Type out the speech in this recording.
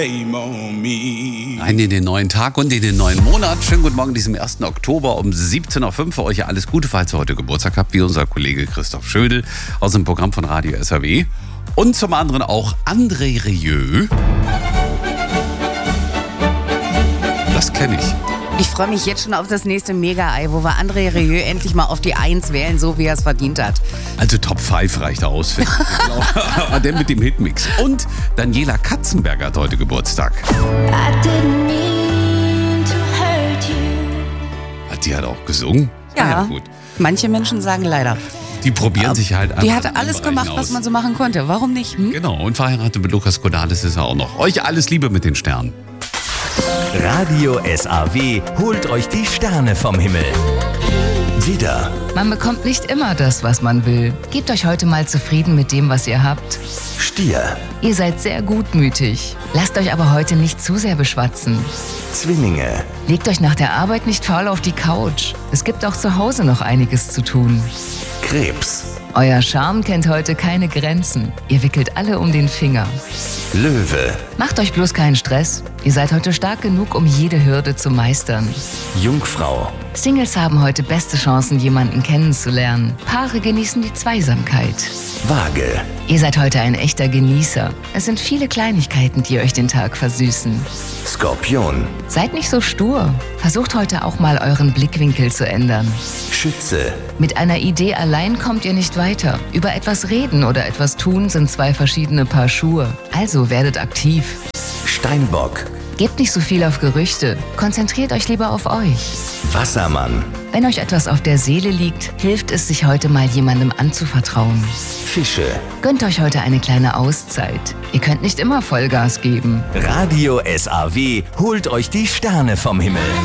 Rein in den neuen Tag und in den neuen Monat. Schönen guten Morgen, diesem 1. Oktober um 17.05 Uhr. Für euch alles Gute, falls ihr heute Geburtstag habt, wie unser Kollege Christoph Schödel aus dem Programm von Radio SAW. Und zum anderen auch André Rieu. Das kenne ich. Ich freue mich jetzt schon auf das nächste Mega-Ei, wo wir André Rieu endlich mal auf die 1 wählen, so wie er es verdient hat. Also Top 5 reicht aus, finde ich. Aber der mit dem Hitmix. Und Daniela Katzenberger hat heute Geburtstag. Hat die auch gesungen? Ja, gut. Manche Menschen sagen leider. Die probieren sich halt einfach. Die hat alles gemacht, was man so machen konnte. Warum nicht? Genau, und verheiratet mit Lukas Cordalis ist er auch noch. Euch alles Liebe mit den Sternen. Radio SAW holt euch die Sterne vom Himmel. Widder, Man bekommt nicht immer das, was man will. Gebt euch heute mal zufrieden mit dem, was ihr habt. Stier, Ihr seid sehr gutmütig. Lasst euch aber heute nicht zu sehr beschwatzen. Zwillinge, Legt euch nach der Arbeit nicht faul auf die Couch. Es gibt auch zu Hause noch einiges zu tun. Krebs, Euer Charme kennt heute keine Grenzen. Ihr wickelt alle um den Finger. Löwe, Macht euch bloß keinen Stress. Ihr seid heute stark genug, um jede Hürde zu meistern. Jungfrau, Singles haben heute beste Chancen, jemanden kennenzulernen. Paare genießen die Zweisamkeit. Waage, Ihr seid heute ein echter Genießer. Es sind viele Kleinigkeiten, die euch den Tag versüßen. Skorpion, Seid nicht so stur. Versucht heute auch mal euren Blickwinkel zu ändern. Schütze, Mit einer Idee allein kommt ihr nicht weiter. Über etwas reden oder etwas tun sind zwei verschiedene Paar Schuhe. Also werdet aktiv. Steinbock, Gebt nicht so viel auf Gerüchte. Konzentriert euch lieber auf euch. Wassermann, Wenn euch etwas auf der Seele liegt, hilft es, sich heute mal jemandem anzuvertrauen. Fische. Gönnt euch heute eine kleine Auszeit. Ihr könnt nicht immer Vollgas geben. Radio SAW holt euch die Sterne vom Himmel.